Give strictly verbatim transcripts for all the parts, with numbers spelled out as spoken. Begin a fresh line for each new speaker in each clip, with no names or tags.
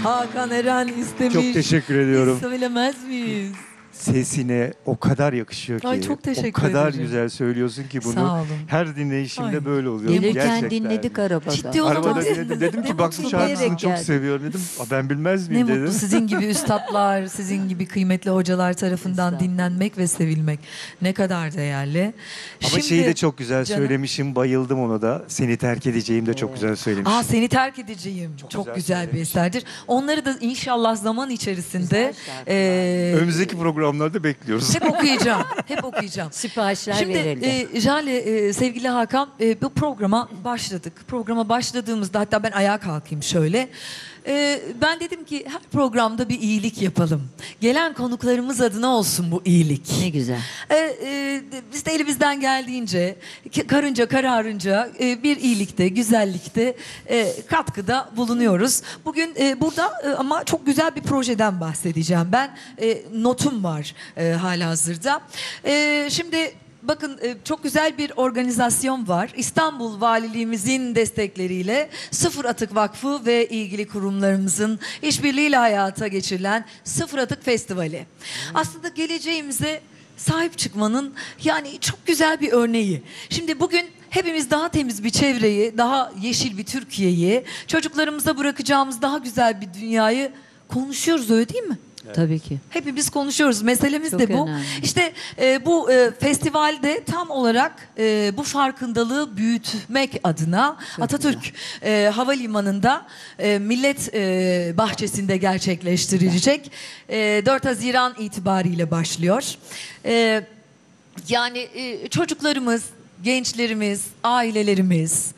Hakan Eren istemiş.
Çok teşekkür ediyorum.
Biz söylemez miyiz?
Sesine o kadar yakışıyor ki.
Ay, çok teşekkür
O kadar
ederim.
güzel söylüyorsun ki bunu.
Sağ olun.
Her dinleyişimde
Ay.
böyle oluyor.
Gelirken
Gerçekten.
dinledik arabada.
Ciddi
Arabada
olamaz.
dinledim. Dedim ki
Ne
bak bu
mutlu
şarkısını
diyerek
çok
geldi.
seviyorum dedim. Aa, ben bilmez
Ne
miyim
mutlu
dedim.
sizin gibi üstadlar, sizin gibi kıymetli hocalar tarafından
Estağfurullah.
dinlenmek ve sevilmek. Ne kadar değerli.
Ama
Şimdi-
şeyi de çok güzel
Canım.
söylemişim. Bayıldım ona da. Seni terk edeceğim de çok güzel söylemişim.
Aa, seni terk edeceğim. Çok,
güzel
güzel, bir
söylemiş.
eserdir. Onları da inşallah zaman içerisinde
Güzel şarkılar.
eee,
Önümüzdeki programlarda bekliyoruz.
hep okuyacağım. Hep okuyacağım.
Siparişler
Şimdi
verildi.
e, Jale, e, sevgili Hakan, e, bu programa başladık. Programa başladığımızda hatta ben ayağa kalkayım şöyle. E, ben dedim ki her programda bir iyilik yapalım. Gelen konuklarımız adına olsun bu iyilik.
Ne güzel.
E, e, biz de elimizden geldiğince, ki- karınca kararınca e, bir iyilikte, güzellikte e, katkıda bulunuyoruz. Bugün e, burada e, ama çok güzel bir projeden bahsedeceğim. Ben e, notum var e, halihazırda. E, şimdi bakın e, çok güzel bir organizasyon var. İstanbul Valiliğimizin destekleriyle Sıfır Atık Vakfı ve ilgili kurumlarımızın işbirliğiyle hayata geçirilen Sıfır Atık Festivali. Aslında geleceğimize sahip çıkmanın yani çok güzel bir örneği. Şimdi bugün hepimiz daha temiz bir çevreyi, daha yeşil bir Türkiye'yi, çocuklarımıza bırakacağımız daha güzel bir dünyayı konuşuyoruz, öyle değil mi?
Tabii ki.
Hepimiz konuşuyoruz. Meselemiz
Çok
de bu.
önemli.
İşte e, bu e, festivalde tam olarak e, bu farkındalığı büyütmek adına
Çok
Atatürk e, Havalimanı'nda e, Millet e, Bahçesi'nde gerçekleştirilecek. E, dört Haziran itibariyle başlıyor. E, yani e, çocuklarımız, gençlerimiz, ailelerimiz,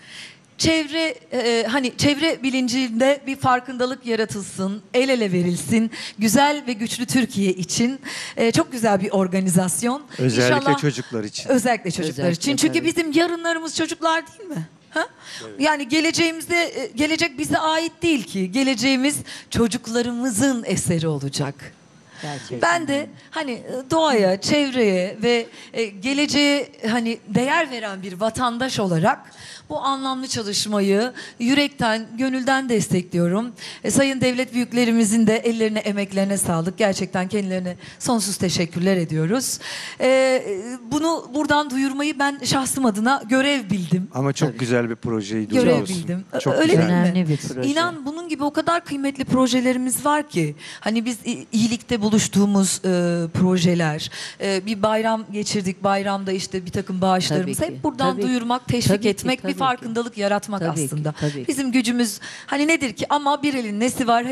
çevre e, hani çevre bilincinde bir farkındalık yaratılsın, el ele verilsin, güzel ve güçlü Türkiye için e, çok güzel bir organizasyon.
Özellikle
İnşallah-
çocuklar için.
Özellikle çocuklar
Özellikle,
için. Çünkü
tabii.
bizim yarınlarımız çocuklar değil mi? Ha? Yani geleceğimizde e, gelecek bize ait değil ki. Geleceğimiz çocuklarımızın eseri olacak.
Gerçekten.
Ben de hani e, doğaya, çevreye ve e, geleceğe hani değer veren bir vatandaş olarak bu anlamlı çalışmayı yürekten, gönülden destekliyorum. E, Sayın devlet büyüklerimizin de ellerine, emeklerine sağlık. Gerçekten kendilerine sonsuz teşekkürler ediyoruz. E, e, bunu buradan duyurmayı ben şahsım adına görev bildim.
Ama çok güzel bir projeyi
Görev
duyuyorsun.
bildim. Ö-
Çok
Öyle
güzel.
değil mi?
Önemli bir proje.
İnan bunun gibi o kadar kıymetli projelerimiz var ki. Hani biz i- iyilikte buluştuğumuz e, projeler. E, bir bayram geçirdik. Bayramda işte bir takım bağışlarımız.
Tabii ki,
Hep buradan
tabii ki.
duyurmak, teşvik
Tabii ki,
etmek,
tabii
bir
ki.
farkındalık yaratmak
Tabii ki,
aslında.
tabii ki.
Bizim gücümüz hani nedir ki? Ama bir elin nesi var?